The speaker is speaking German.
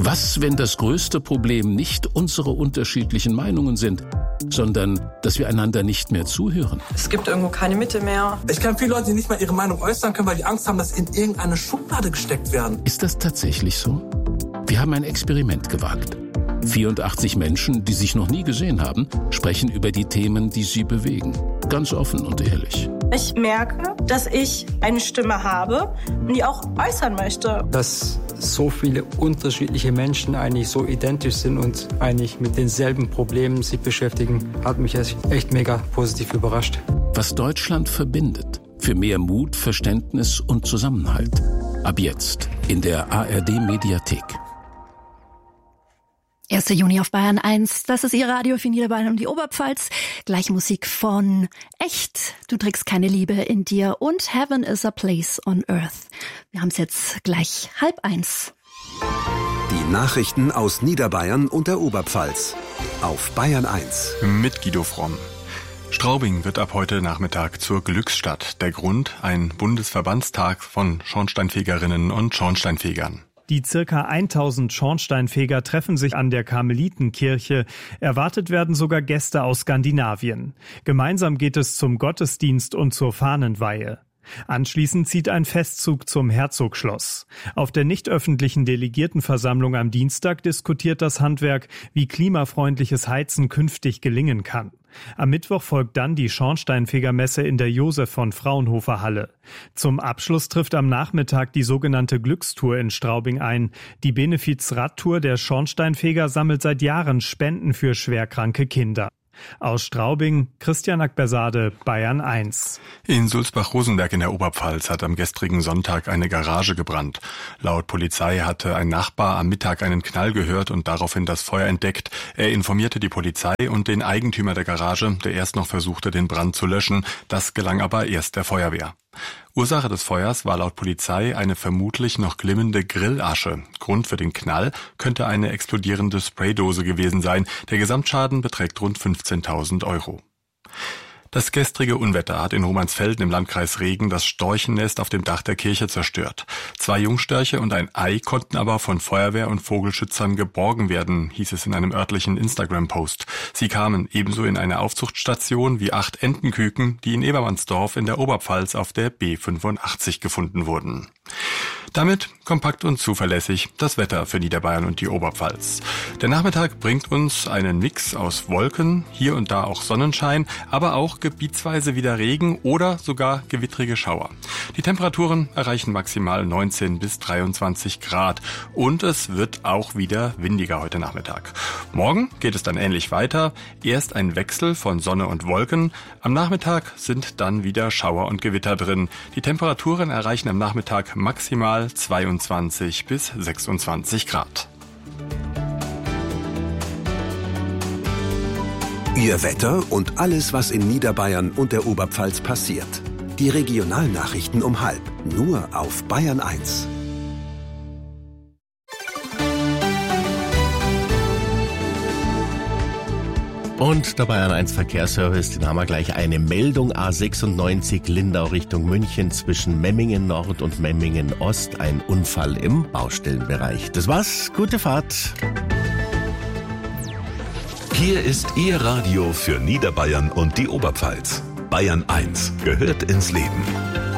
Was, wenn das größte Problem nicht unsere unterschiedlichen Meinungen sind, sondern dass wir einander nicht mehr zuhören? Es gibt irgendwo keine Mitte mehr. Ich kenne viele Leute, die nicht mal ihre Meinung äußern können, weil die Angst haben, dass sie in irgendeine Schublade gesteckt werden. Ist das tatsächlich so? Wir haben ein Experiment gewagt. 84 Menschen, die sich noch nie gesehen haben, sprechen über die Themen, die sie bewegen. Ganz offen und ehrlich. Ich merke, dass ich eine Stimme habe und die auch äußern möchte. Dass so viele unterschiedliche Menschen eigentlich so identisch sind und eigentlich mit denselben Problemen sich beschäftigen, hat mich echt mega positiv überrascht. Was Deutschland verbindet. Für mehr Mut, Verständnis und Zusammenhalt. Ab jetzt in der ARD-Mediathek. 1. Juni auf Bayern 1. Das ist Ihr Radio für Niederbayern und die Oberpfalz. Gleich Musik von Echt, du trägst keine Liebe in dir und Heaven is a Place on Earth. Wir haben es jetzt gleich 12:30. Die Nachrichten aus Niederbayern und der Oberpfalz auf Bayern 1. Mit Guido Fromm. Straubing wird ab heute Nachmittag zur Glücksstadt. Der Grund: ein Bundesverbandstag von Schornsteinfegerinnen und Schornsteinfegern. Die circa 1000 Schornsteinfeger treffen sich an der Karmelitenkirche. Erwartet werden sogar Gäste aus Skandinavien. Gemeinsam geht es zum Gottesdienst und zur Fahnenweihe. Anschließend zieht ein Festzug zum Herzogschloss. Auf der nicht öffentlichen Delegiertenversammlung am Dienstag diskutiert das Handwerk, wie klimafreundliches Heizen künftig gelingen kann. Am Mittwoch folgt dann die Schornsteinfegermesse in der Josef-von-Fraunhofer-Halle. Zum Abschluss trifft am Nachmittag die sogenannte Glückstour in Straubing ein. Die Benefiz-Radtour der Schornsteinfeger sammelt seit Jahren Spenden für schwerkranke Kinder. Aus Straubing, Christian Akbersade, Bayern 1. In Sulzbach-Rosenberg in der Oberpfalz hat am gestrigen Sonntag eine Garage gebrannt. Laut Polizei hatte ein Nachbar am Mittag einen Knall gehört und daraufhin das Feuer entdeckt. Er informierte die Polizei und den Eigentümer der Garage, der erst noch versuchte, den Brand zu löschen. Das gelang aber erst der Feuerwehr. Ursache des Feuers war laut Polizei eine vermutlich noch glimmende Grillasche. Grund für den Knall könnte eine explodierende Spraydose gewesen sein. Der Gesamtschaden beträgt rund 15.000 Euro. Das gestrige Unwetter hat in Romansfelden im Landkreis Regen das Storchennest auf dem Dach der Kirche zerstört. 2 Jungstörche und ein Ei konnten aber von Feuerwehr und Vogelschützern geborgen werden, hieß es in einem örtlichen Instagram-Post. Sie kamen ebenso in eine Aufzuchtstation wie 8 Entenküken, die in Ebermannsdorf in der Oberpfalz auf der B85 gefunden wurden. Damit kompakt und zuverlässig das Wetter für Niederbayern und die Oberpfalz. Der Nachmittag bringt uns einen Mix aus Wolken, hier und da auch Sonnenschein, aber auch gebietsweise wieder Regen oder sogar gewittrige Schauer. Die Temperaturen erreichen maximal 19 bis 23 Grad und es wird auch wieder windiger heute Nachmittag. Morgen geht es dann ähnlich weiter. Erst ein Wechsel von Sonne und Wolken. Am Nachmittag sind dann wieder Schauer und Gewitter drin. Die Temperaturen erreichen am Nachmittag maximal 22 bis 26 Grad. Ihr Wetter und alles, was in Niederbayern und der Oberpfalz passiert. Die Regionalnachrichten um 12:30, nur auf Bayern 1. Und der Bayern 1 Verkehrsservice, den haben wir gleich eine Meldung. A96 Lindau Richtung München zwischen Memmingen Nord und Memmingen Ost. Ein Unfall im Baustellenbereich. Das war's. Gute Fahrt. Hier ist Ihr Radio für Niederbayern und die Oberpfalz. Bayern 1 gehört ins Leben.